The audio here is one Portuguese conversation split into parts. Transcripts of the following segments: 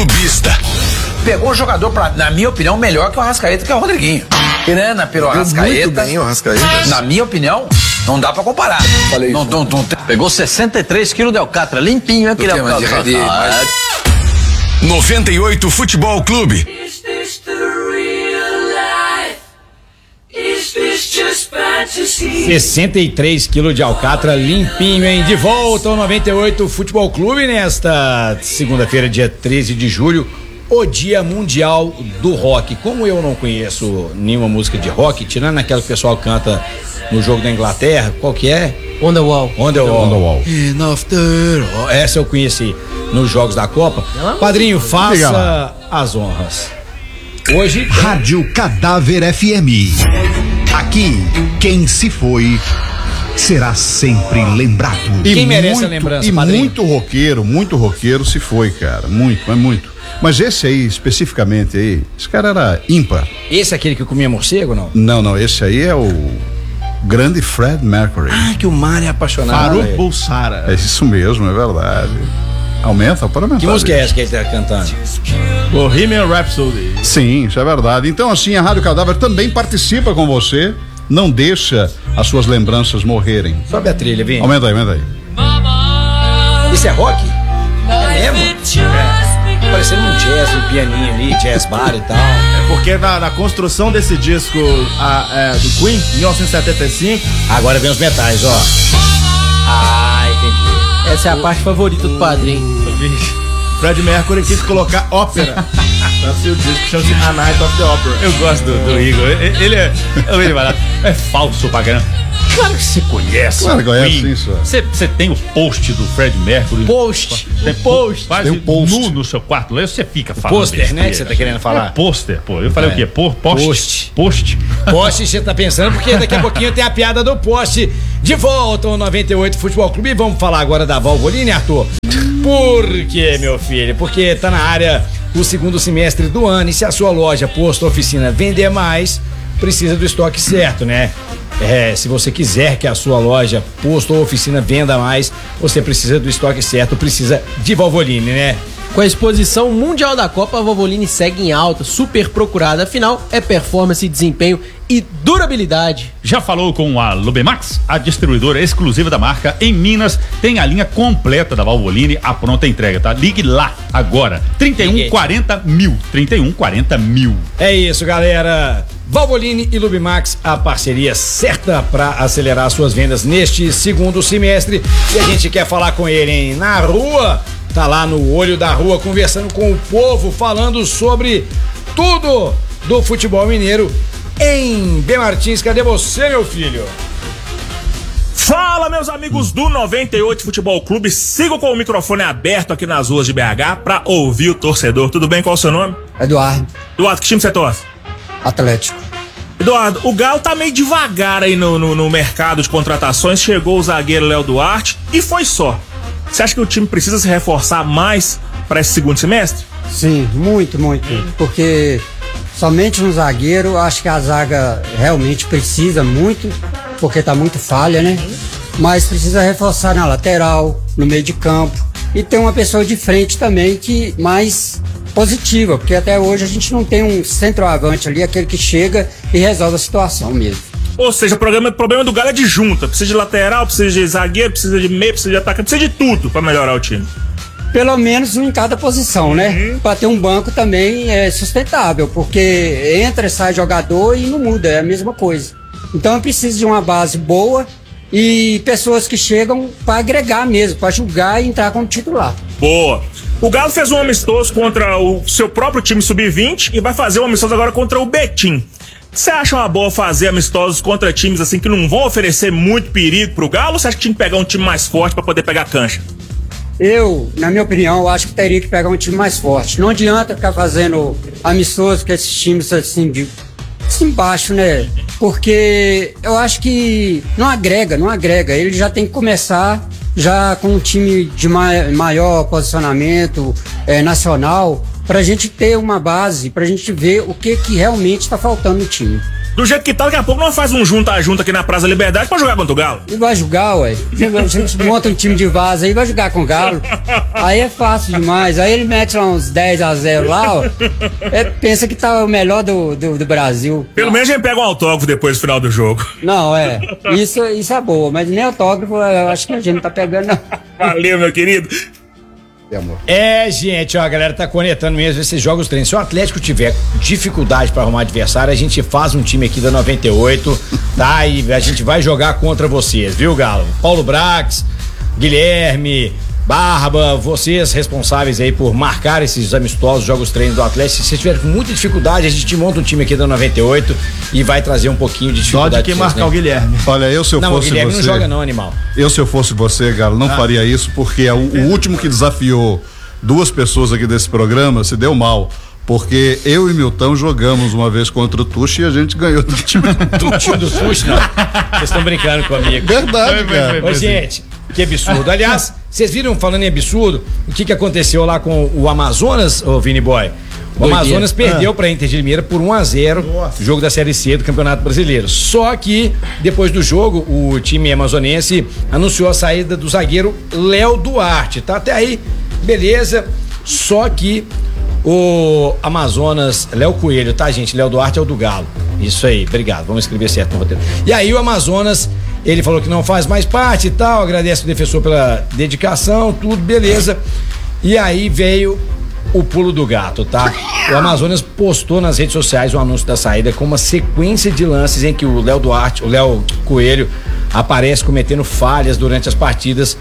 clubista. Pegou um jogador, na minha opinião, melhor que o Arrascaeta, que é o Rodriguinho. Grana pelo Arrascaeta. Muito bem o Arrascaeta. Na minha opinião, não dá pra comparar. Falei isso. Pegou 63 quilos de alcatra, limpinho aquele alcatra. 98 Futebol Clube. Is this the real life? Is this just fantasy? 63 quilos de alcatra, limpinho, hein? De volta ao 98 Futebol Clube nesta segunda-feira, dia 13 de julho, o Dia Mundial do Rock. Como eu não conheço nenhuma música de rock, tirando aquela que o pessoal canta no jogo da Inglaterra, qual que é? On the Wall. Essa eu conheci nos jogos da Copa. Padrinho, faça as honras. Hoje Rádio Cadáver FM. Aqui, quem se foi será sempre lembrado. Quem merece a lembrança, padrinho? Muito roqueiro se foi, cara. Muito. Mas esse aí, especificamente aí, esse cara era ímpar. Esse é aquele que comia morcego, não? Não, esse aí é o grande Fred Mercury. Ah, que o Mário é apaixonado. Farouk Bulsara. É isso mesmo, é verdade. Aumenta, pode aumentar. Que música é essa que ele tá cantando? Bohemian Rhapsody. Sim, isso é verdade. Então, assim, a Rádio Cadáver também participa com você. Não deixa as suas lembranças morrerem. Sobe a trilha, vem. Aumenta aí. Isso é rock? É mesmo? Parecendo um jazz, um pianinho ali, jazz bar e tal. É porque na construção desse disco do Queen, em 1975... Agora vem os metais, ó. Entendi. Essa é a parte favorita do padrinho. Fred Mercury quis colocar ópera no seu disco, chama-se A Night of the Opera. Eu gosto do Igor. Ele é barato. É falso pra caramba. Claro que você conhece. Claro que conhece isso. Você tem o post do Fred Mercury. Post. Quase nu no seu quarto. Lá você fica falando. Pôster, né? Que você tá querendo falar? Pôster, pô. Eu falei o quê? Post. Poste você tá pensando, porque daqui a pouquinho tem a piada do poste. De volta ao 98 Futebol Clube. E vamos falar agora da Valvoline, Arthur. Por quê, meu filho? Porque tá na área o segundo semestre do ano. E se a sua loja, posto, oficina vender mais, precisa do estoque certo, né? Se você quiser que a sua loja, posto ou oficina venda mais, você precisa do estoque certo, precisa de Valvoline, né? Com a exposição mundial da Copa, a Valvoline segue em alta, super procurada. Afinal, é performance, desempenho e durabilidade. Já falou com a Lubemax, a distribuidora exclusiva da marca em Minas? Tem a linha completa da Valvoline à pronta entrega, tá? Ligue lá agora, 3140.000. É isso, galera. Valvoline e Lubemax, a parceria certa para acelerar suas vendas neste segundo semestre. E a gente quer falar com ele, hein? Na rua, tá lá no olho da rua, conversando com o povo, falando sobre tudo do futebol mineiro em B. Martins. Cadê você, meu filho? Fala, meus amigos do 98 Futebol Clube. Sigo com o microfone aberto aqui nas ruas de BH pra ouvir o torcedor. Tudo bem? Qual é o seu nome? Eduardo, que time você torce? Atlético. Eduardo, o Galo tá meio devagar aí no mercado de contratações. Chegou o zagueiro Léo Duarte e foi só. Você acha que o time precisa se reforçar mais para esse segundo semestre? Sim, muito. Porque somente um zagueiro, acho que a zaga realmente precisa muito, porque tá muito falha, né? Mas precisa reforçar na lateral, no meio de campo. E tem uma pessoa de frente também que mais positiva, porque até hoje a gente não tem um centroavante ali, aquele que chega e resolve a situação mesmo. Ou seja, o problema do Galo é de junta. Precisa de lateral, precisa de zagueiro, precisa de meio, precisa de atacante, precisa de tudo pra melhorar o time. Pelo menos um em cada posição, né? Pra ter um banco também é sustentável, porque entra e sai jogador e não muda, é a mesma coisa. Então eu preciso de uma base boa e pessoas que chegam pra agregar mesmo, pra julgar e entrar como titular. Boa! O Galo fez um amistoso contra o seu próprio time sub-20 e vai fazer um amistoso agora contra o Betim. Você acha uma boa fazer amistosos contra times assim que não vão oferecer muito perigo pro Galo, ou você acha que tinha que pegar um time mais forte pra poder pegar cancha? Eu, na minha opinião, eu acho que teria que pegar um time mais forte. Não adianta ficar fazendo amistoso com esses times assim baixo, né? Porque eu acho que não agrega. Ele já tem que começar já com um time de maior posicionamento nacional, pra gente ter uma base, pra gente ver o que realmente está faltando no time. Do jeito que tá, daqui a pouco nós faz um junta-junta aqui na Praça da Liberdade pra jogar contra o Galo. E vai jogar, ué. A gente monta um time de vaza aí, vai jogar com o Galo. Aí é fácil demais. Aí ele mete lá uns 10-0 lá, ó. Pensa que tá o melhor do Brasil. Pelo menos a gente pega um autógrafo depois do final do jogo. Não, isso é boa, mas nem autógrafo eu acho que a gente não tá pegando, não. Valeu, meu querido. Gente, ó, a galera tá conectando mesmo esses jogos treinos. Se o Atlético tiver dificuldade pra arrumar adversário, a gente faz um time aqui da 98, tá? E a gente vai jogar contra vocês, viu, Galo? Paulo Brax, Guilherme, Barba, vocês responsáveis aí por marcar esses amistosos jogos treinos do Atlético. Se vocês tiverem com muita dificuldade, a gente monta um time aqui da 98 e vai trazer um pouquinho de dificuldade. Só de quem marcar o Guilherme. Olha, se eu fosse o Guilherme você... não joga não, animal. Se eu fosse você, Galo, não faria isso, porque o último que desafiou duas pessoas aqui desse programa se deu mal. Porque eu e Milton jogamos uma vez contra o Tuxi e a gente ganhou do time do Tuxi, não. Vocês estão brincando comigo. Verdade, cara. Ô, gente, que absurdo. Aliás, vocês viram, falando em absurdo, o que aconteceu lá com o Amazonas, ô Vini Boy? O Amazonas perdeu pra Inter de Limeira por 1-0, jogo da Série C do Campeonato Brasileiro. Só que, depois do jogo, o time amazonense anunciou a saída do zagueiro Léo Duarte, tá? Até aí, beleza. Só que o Amazonas, Léo Coelho, tá, gente? Léo Duarte é o do Galo. Isso aí, obrigado. Vamos escrever certo no roteiro. E aí o Amazonas, ele falou que não faz mais parte e tal, agradece o defensor pela dedicação, tudo, beleza. E aí veio o pulo do gato, tá? O Amazonas postou nas redes sociais o anúncio da saída com uma sequência de lances em que o Léo Duarte, o Léo Coelho, aparece cometendo falhas durante as partidas.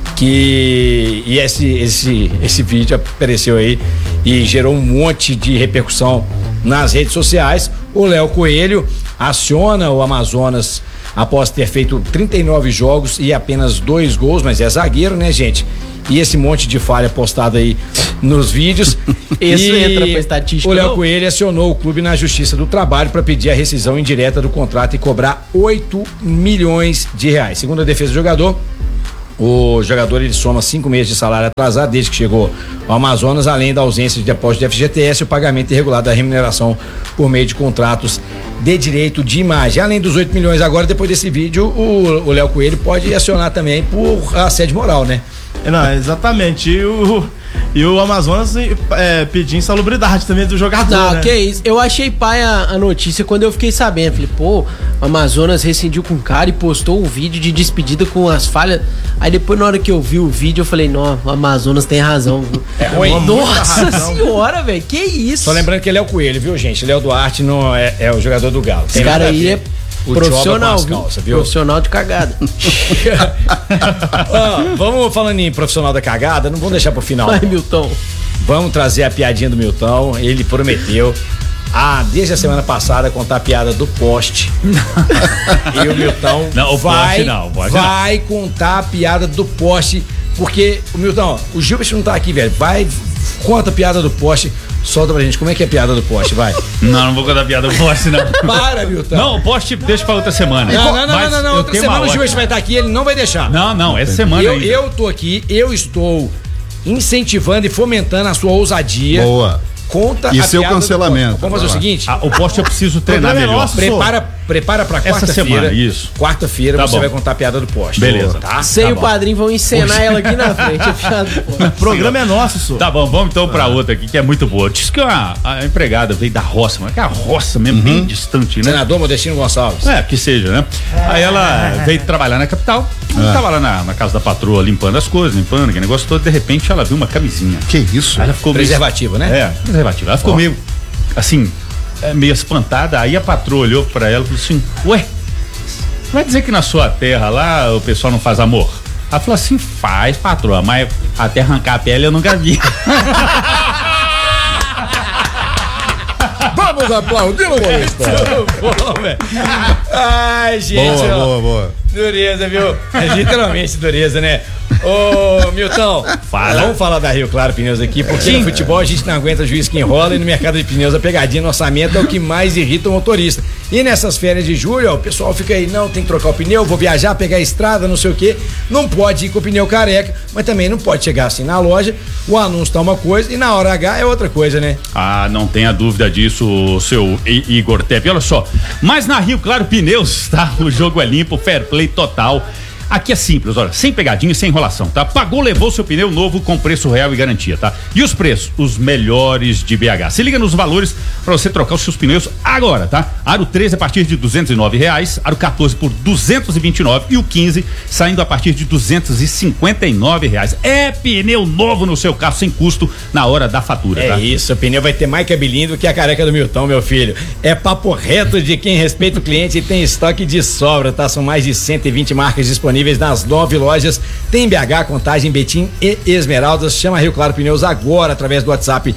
E esse vídeo apareceu aí e gerou um monte de repercussão nas redes sociais. O Léo Coelho aciona o Amazonas após ter feito 39 jogos e apenas 2 gols, mas é zagueiro, né, gente? E esse monte de falha postado aí nos vídeos. Isso entra pra estatística. O Léo Coelho acionou o clube na Justiça do Trabalho para pedir a rescisão indireta do contrato e cobrar 8 milhões de reais. Segundo a defesa do jogador, o jogador ele soma 5 meses de salário atrasado desde que chegou ao Amazonas, além da ausência de depósito de FGTS e o pagamento irregular da remuneração por meio de contratos de direito de imagem. Além dos 8 milhões agora, depois desse vídeo, o Léo Coelho pode acionar também por assédio moral, né? Não, exatamente. E o Amazonas pediu insalubridade também do jogador. Não, né? que isso. Eu achei pai a notícia quando eu fiquei sabendo. Falei, pô, o Amazonas rescindiu com o cara e postou um vídeo de despedida com as falhas. Aí depois, na hora que eu vi o vídeo, eu falei, não, o Amazonas tem razão. É ruim. Nossa senhora, velho, que isso? Só lembrando que ele é o Coelho, viu, gente? Léo Duarte não é o jogador do Galo. Esse cara aí é profissional, calças, viu? Profissional de cagada. Vamos falando em profissional da cagada, não vamos deixar pro final. Vai, Milton. Vamos trazer a piadinha do Milton. Ele prometeu desde a semana passada contar a piada do poste. E o Milton vai contar a piada do poste, porque o Milton, o Gilberto não tá aqui, velho. Conta a piada do poste. Solta pra gente, como é que é a piada do poste, vai. Não vou contar a piada do poste, não. Para, Milton. Não, o poste deixa pra outra semana. Não. Outra semana o Gilberto vai estar aqui, ele não vai deixar. Não, essa semana eu tô aqui, eu estou incentivando e fomentando a sua ousadia. Boa. Conta e a seu piada cancelamento. Vamos fazer o seguinte. O poste eu preciso treinar melhor. Prepara pra essa quarta-feira. Semana, isso. Quarta-feira tá você bom. vai contar a piada do poste. Beleza. Tá? Você e o padrinho vão encenar ela aqui na frente. A piada do poste. O programa é nosso, senhor. Tá bom, vamos então pra outra aqui que é muito boa. Diz que a empregada veio da roça, mas que é a roça mesmo, bem distante, né? Senador Modestino Gonçalves. Que seja, né? Aí ela veio trabalhar na capital, tava lá na casa da patroa limpando as coisas, limpando aquele negócio todo, de repente ela viu uma camisinha. Que isso? Aí ela ficou preservativo, né? Preservativo. Ela ficou meio, assim, meio espantada. Aí a patroa olhou pra ela e falou assim, ué, vai dizer que na sua terra lá o pessoal não faz amor? Ela falou assim, faz, patroa, mas até arrancar a pele eu nunca vi. Vamos aplaudir o Molista. Ai, gente. Boa. Dureza, viu? É literalmente dureza, né? Ô, Milton, vamos falar da Rio Claro Pneus aqui, porque no futebol a gente não aguenta juiz que enrola e no mercado de pneus a pegadinha no orçamento é o que mais irrita o motorista. E nessas férias de julho, ó, o pessoal fica aí, não, tem que trocar o pneu, vou viajar, pegar a estrada, não sei o quê. Não pode ir com o pneu careca, mas também não pode chegar assim na loja, o anúncio tá uma coisa e na hora H é outra coisa, né? Ah, não tenha dúvida disso, seu Igor Tepe. Olha só, mas na Rio Claro Pneus, tá? O jogo é limpo, fair play total. Aqui é simples, olha, sem pegadinha e sem enrolação, tá? Pagou, levou seu pneu novo com preço real e garantia, tá? E os preços? Os melhores de BH. Se liga nos valores pra você trocar os seus pneus agora, tá? Aro 13 a partir de R$209, aro 14 por R$229 e o 15 saindo a partir de R$259. É pneu novo no seu carro sem custo na hora da fatura, tá? É isso, o pneu vai ter mais cabelinho do que a careca do Milton, meu filho. É papo reto de quem respeita o cliente e tem estoque de sobra, tá? São mais de 120 marcas disponíveis nas 9 lojas, tem BH, Contagem, Betim e Esmeraldas. Chama Rio Claro Pneus agora através do WhatsApp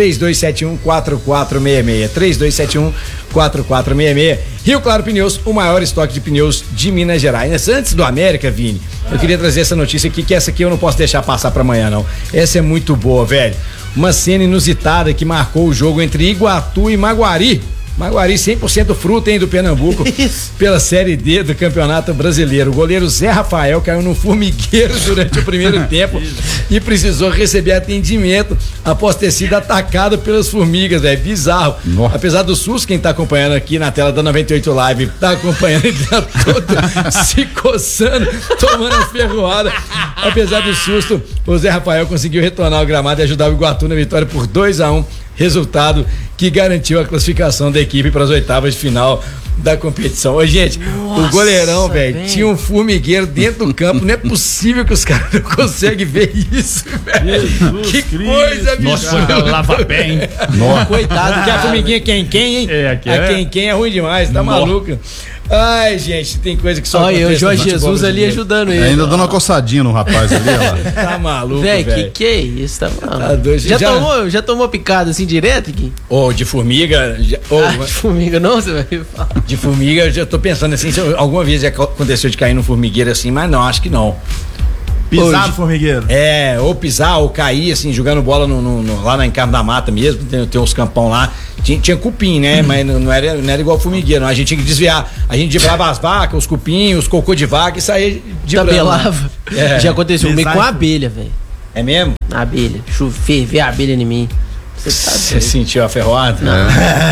3271-4466, 3271-4466. Rio Claro Pneus, o maior estoque de pneus de Minas Gerais. Antes do América, Vini, eu queria trazer essa notícia aqui, que essa aqui eu não posso deixar passar pra amanhã, não. Essa é muito boa, velho. Uma cena inusitada que marcou o jogo entre Iguatu e Maguari. Maguari 100% fruta, hein, do Pernambuco. Pela Série D do Campeonato Brasileiro. O goleiro Zé Rafael caiu no formigueiro durante o primeiro tempo e precisou receber atendimento após ter sido atacado pelas formigas, velho. Bizarro. Nossa. Apesar do susto, quem tá acompanhando aqui na tela da 98 Live, tá acompanhando, ele tá todo se coçando, tomando a ferroada. Apesar do susto, o Zé Rafael conseguiu retornar ao gramado e ajudar o Iguatu na vitória por 2-1. Resultado que garantiu a classificação da equipe para as oitavas de final da competição. Ô, gente, o goleirão, velho, tinha um formigueiro dentro do campo. Não é possível que os caras não conseguem ver isso, velho. Que coisa absurda. Nossa, lava pé, hein? Coitado, que a formiguinha quem, hein? Quem é ruim demais, tá maluco? Ai, gente, tem coisa que só. Olha, o Jorge Jesus ali ajudando ele. Ainda dando uma coçadinha no rapaz ali, ó. Tá maluco, velho. Que é isso? Tá maluco. Tá doido. Já tomou picada assim direto, Gui? De formiga. De formiga não, você vai falar. De formiga, eu já tô pensando assim, se alguma vez já aconteceu de cair no formigueiro assim, mas não, acho que não. Pisar no formigueiro. Ou pisar, ou cair, assim, jogando bola lá na Encarno da Mata mesmo, tem uns campão lá. Tinha cupim, né? Mas não era igual formigueiro, não. A gente tinha que desviar. A gente driblava as vacas, os cupim, os cocô de vaca e saía de tabelava. Já aconteceu comigo com a abelha, velho. É mesmo? A abelha. Ferver a abelha em mim. Você sentiu a ferroada? Não.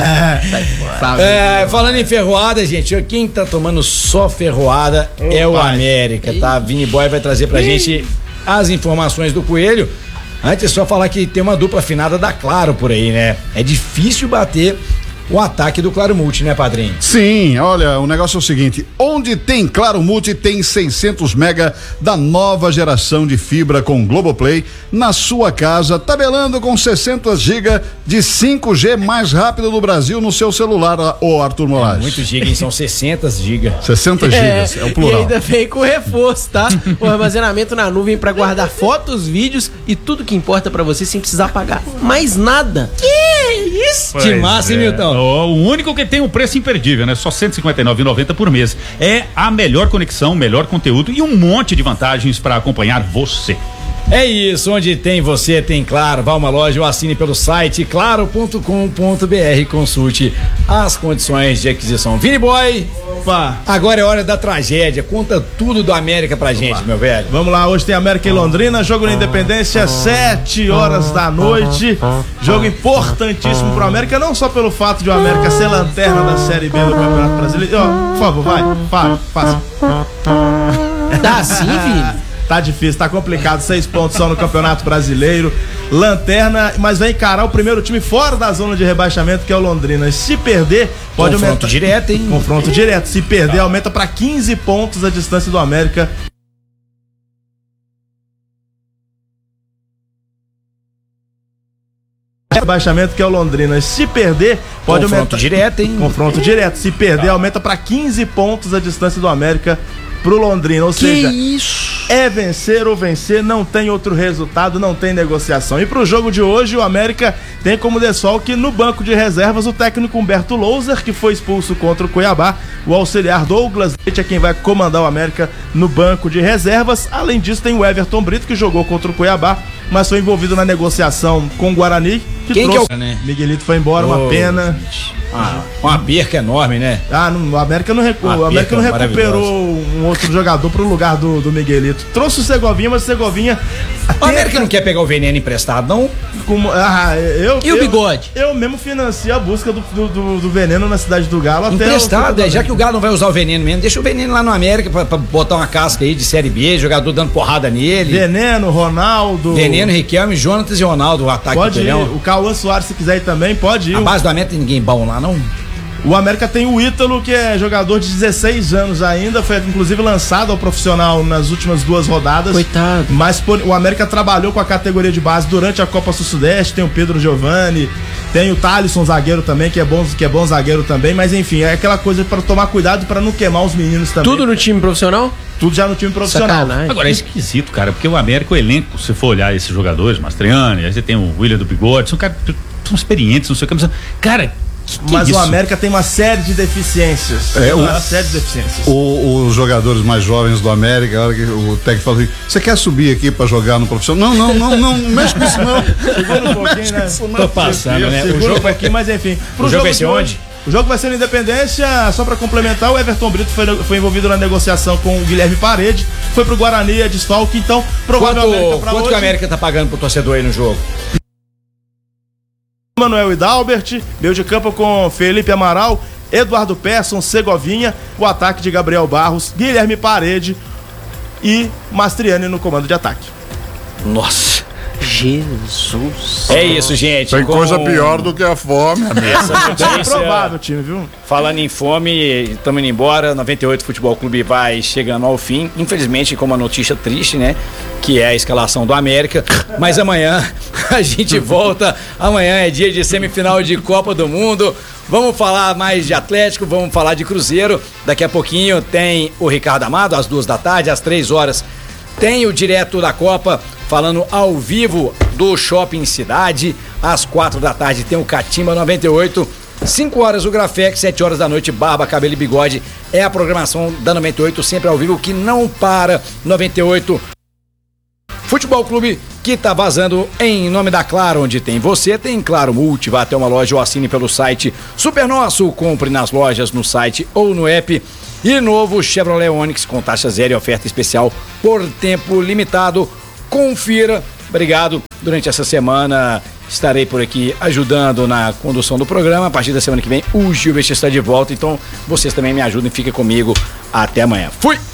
Falando em ferroada, gente, quem tá tomando só ferroada é o América, tá? Vini Boy vai trazer pra gente as informações do Coelho. Antes, só falar que tem uma dupla afinada da Claro por aí, né? É difícil bater o ataque do Claro Multi, né, padrinho? Sim, olha, o negócio é o seguinte: onde tem Claro Multi, tem 600 mega da nova geração de fibra com Globoplay na sua casa, tabelando com 60 GB de 5G mais rápido do Brasil no seu celular, ô Arthur Moraes. Muito giga, hein? São 60 GB. 60 GB, é o plural. E ainda vem com reforço, tá? O armazenamento na nuvem para guardar fotos, vídeos e tudo que importa para você sem precisar pagar mais nada. Que isso? Que massa, hein, Milton? O único que tem um preço imperdível, né? Só R$ 159,90 por mês. É a melhor conexão, melhor conteúdo e um monte de vantagens para acompanhar você. É isso, onde tem você, tem Claro. Vá a uma loja ou assine pelo site claro.com.br. Consulte as condições de aquisição. Vini Boy, agora é hora da tragédia. Conta tudo do América pra gente, meu velho. Vamos lá, hoje tem América e Londrina, jogo na Independência, 7 horas da noite. Jogo importantíssimo pro América, não só pelo fato de o América ser lanterna da Série B do Campeonato Brasileiro. Por favor, vai, faça. Tá assim, Vini? Tá difícil, tá complicado, 6 pontos só no Campeonato Brasileiro, lanterna, mas vai encarar o primeiro time fora da zona de rebaixamento, que é o Londrina. E se perder, pode aumentar. Confronto direto, hein? Confronto direto, se perder, aumenta pra 15 pontos a distância do América. Rebaixamento, que é o Londrina. Se perder, pode aumentar. Confronto direto, hein? Confronto direto, se perder, aumenta pra 15 pontos a distância do América pro Londrina, ou seja, isso? É vencer ou vencer, não tem outro resultado, não tem negociação. E pro jogo de hoje, o América tem como desfalque no banco de reservas o técnico Humberto Louser, que foi expulso contra o Cuiabá, o auxiliar Douglas Leite é quem vai comandar o América no banco de reservas. Além disso, tem o Everton Brito, que jogou contra o Cuiabá, mas foi envolvido na negociação com o Guarani, que quem trouxe... que é o... Miguelito foi embora, uma pena. Uma perca enorme, né? O América não recuperou um outro jogador pro lugar do Miguelito. Trouxe o Segovinha, mas o Segovinha... O América não quer pegar o Veneno emprestado, não? E o Bigode? Eu mesmo financio a busca do Veneno na cidade do Galo. Emprestado, já que o Galo não vai usar o Veneno mesmo, deixa o Veneno lá no América pra botar uma casca aí de Série B, jogador dando porrada nele. Veneno, Ronaldo... Riquelme, Jonatas e Ronaldo, o ataque pode ir. O Cauã Soares, se quiser ir também, pode ir. A base do América tem ninguém bom lá, não? O América tem o Ítalo, que é jogador de 16 anos ainda, foi inclusive lançado ao profissional nas últimas 2 rodadas. Coitado. Mas o América trabalhou com a categoria de base durante a Copa Sul-Sudeste, tem o Pedro Giovanni, tem o Thalisson, zagueiro também, que é bom zagueiro também, mas enfim, é aquela coisa para tomar cuidado para não queimar os meninos também. Tudo no time profissional? Tudo já no time profissional. Sacanagem. Agora é esquisito, cara, porque o América, o elenco, se for olhar esses jogadores, Mastriani, aí você tem o William do Bigode, são experientes, não sei o que, cara... Mas o América tem uma série de deficiências. Os jogadores mais jovens do América, a hora que o técnico falou assim: você quer subir aqui pra jogar no profissional? Não mexe com isso não. Segura um pouquinho, né? Tô passando, né? O jogo aqui, mas enfim. O jogo vai ser onde? O jogo vai ser na Independência. Só pra complementar, o Everton Brito foi envolvido na negociação com o Guilherme Parede, foi pro Guarani, é desfalque, então provavelmente quanto que o América tá pagando pro torcedor aí no jogo? Manuel Hidalbert, meio de campo com Felipe Amaral, Eduardo Persson, Segovinha, o ataque de Gabriel Barros, Guilherme Parede e Mastriani no comando de ataque. Nossa, Jesus. É isso, gente. Tem coisa pior do que a fome, amigo. Essa notícia, é provável, time, viu? Falando em fome, estamos indo embora. 98 Futebol Clube vai chegando ao fim. Infelizmente, com uma notícia triste, né? Que é a escalação do América. Mas amanhã a gente volta. Amanhã é dia de semifinal de Copa do Mundo. Vamos falar mais de Atlético, vamos falar de Cruzeiro. Daqui a pouquinho tem o Ricardo Amado, às 2h, às 3h. Tem o Direto da Copa, falando ao vivo do Shopping Cidade. Às 4h tem o Catimba 98. 5h o Grafex, 7h Barba, Cabelo e Bigode. É a programação da 98, sempre ao vivo, que não para. 98 Futebol Clube, que tá vazando em nome da Claro, onde tem você, tem Claro Multi. Vá até uma loja ou assine pelo site Super Nosso. Compre nas lojas, no site ou no app. E novo Chevrolet Onix com taxa zero e oferta especial por tempo limitado. Confira. Obrigado. Durante essa semana estarei por aqui ajudando na condução do programa. A partir da semana que vem o Gilberto está de volta. Então vocês também me ajudem. Fiquem comigo. Até amanhã. Fui!